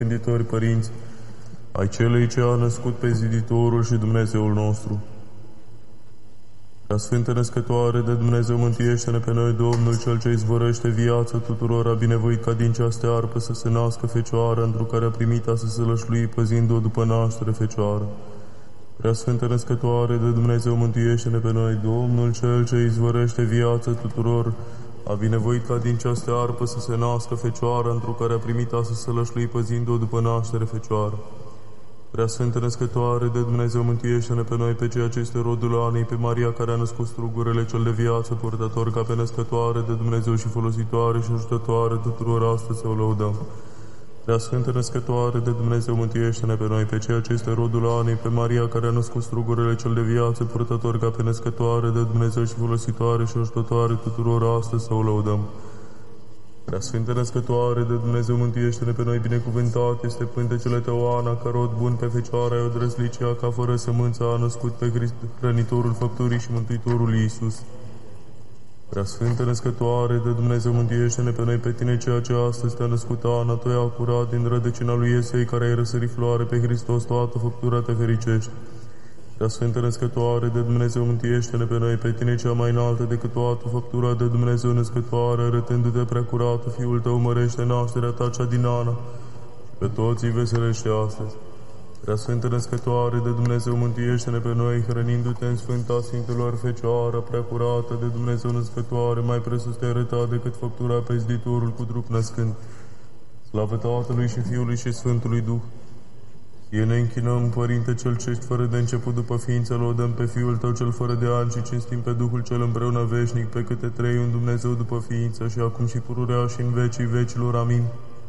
gânditori părinți, ai celui ce a născut pe Ziditorul și Dumnezeul nostru. Prea Sfântă Născătoare de Dumnezeu, mântuiește-ne pe noi, Domnul, Cel ce izvorăște viața tuturora, binevoit ca din cea stearpă să se nască Fecioară, într-o care a primit a să se lășlui, păzind-o după naștere Fecioară. Prea Sfântă Născătoare de Dumnezeu, mântuiește-ne pe noi, Domnul, Cel ce izvorăște viața tuturor, a binevoit ca din cea stearpă să se nască Fecioară, într-o care a primit a să se lășlui, păzind-o după naștere Fecioară. Prea Sfântă Născătoare de Dumnezeu, mântuiește-ne pe noi, pe ceea ce este rodul Anei, pe Maria care a născut strugurele cel de viață, purtător ca pe născătoare de Dumnezeu și folositoare și ajutătoare tuturor, astăzi să o lăudăm. Prea Sfântă Născătoare de Dumnezeu, mântuiește-ne pe noi, pe ceea ce este rodul Anei, pe Maria care a născut strugurele cel de viață, purtător ca pe născătoare de Dumnezeu și folositoare și ajutătoare tuturor, astăzi să o lăudăm. Prea Sfântă Născătoare de Dumnezeu, mântuiește-ne pe noi, binecuvântat este pântecele tău, Ana, ca rod bun pe Fecioara ai odrăslit, cea ca fără sămânță a născut pe hrănitorul făpturii și mântuitorul Iisus. Prea Sfântă Născătoare de Dumnezeu, mântuiește-ne pe noi, pe tine, ceea ce astăzi te-a născut, Ana, tu ai curat din rădăcina lui Iesei, care ai răsărit floare pe Hristos, toată făptura te fericești. Prea Sfântă Născătoare de Dumnezeu, mântuiește-ne pe noi, pe tine, cea mai înaltă decât toată făptura de Dumnezeu născătoare, arătându-te prea curată, Fiul tău mărește nașterea ta cea din Ana și pe toți îi veselește astăzi. Prea Sfântă Născătoare de Dumnezeu, mântuiește-ne pe noi, hrănindu-te în Sfânta Sfintelor Fecioară, prea curată de Dumnezeu născătoare, mai presus te arăta decât făptura pe Ziditorul cu trup născând. Slavă Tatălui și Fiului și Sfântului Duh. Fie ne închinăm, Părinte cel ce ești fără de început, după ființă lăudăm pe Fiul tău cel fără de ani și cinstim pe Duhul cel împreună veșnic, pe câte trei un Dumnezeu după ființă și acum și pururea și în vecii vecilor. Amin.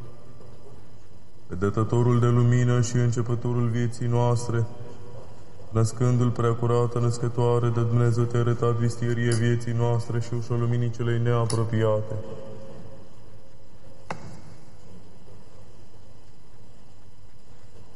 Pe Dătătorul de lumină și începătorul vieții noastre, născându-L prea curată născătoare de Dumnezeu, te-ai arătat vistierie vieții noastre și ușa luminii celei neapropiate.